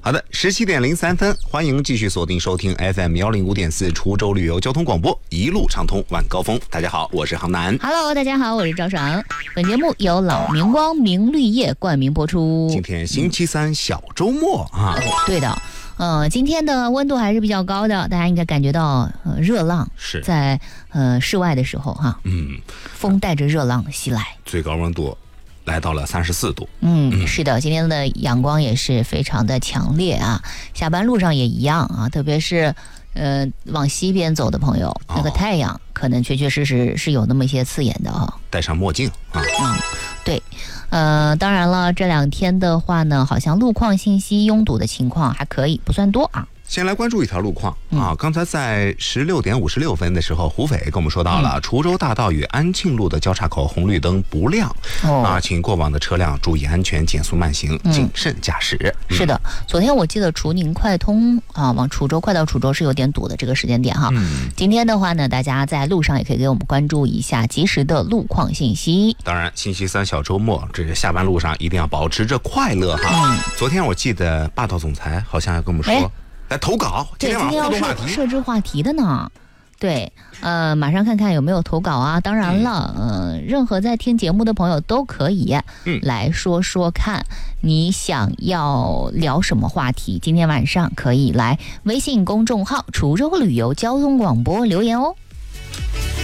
好的，17:03，欢迎继续锁定收听 FM105.4滁州旅游交通广播，一路畅通晚高峰。大家好，我是杭南。 Hello， 大家好，我是赵爽。本节目由老明光明绿业冠名播出。 今天星期三小周末啊， 对的。今天的温度还是比较高的，大家应该感觉到热浪是在室外的时候哈，风带着热浪袭来， 最高温度来到了34度。 是的，今天的阳光也是非常的强烈啊，下班路上也一样啊，特别是往西边走的朋友，那个太阳可能确确实实是有那么一些刺眼的哈。 戴上墨镜啊。 对。当然了，这2天的话呢，好像路况信息拥堵的情况还可以，不算多啊。 先来关注一条路况啊，刚才在16:56的时候，胡斐跟我们说到了滁州大道与安庆路的交叉口红绿灯不亮请过往的车辆注意安全，减速慢行，谨慎驾驶。 是的，昨天我记得滁宁快通往滁州快到滁州是有点堵的这个时间点哈。今天的话呢，大家在路上也可以给我们关注一下及时的路况信息。 当然，星期三小周末，这下班路上一定要保持着快乐哈。昨天我记得霸道总裁好像要跟我们说。来投稿，今天晚上互动话题， 设置话题的呢。对，马上看看有没有投稿啊。当然了，任何在听节目的朋友都可以来说说看，你想要聊什么话题。今天晚上可以来微信公众号滁州旅游交通广播留言哦。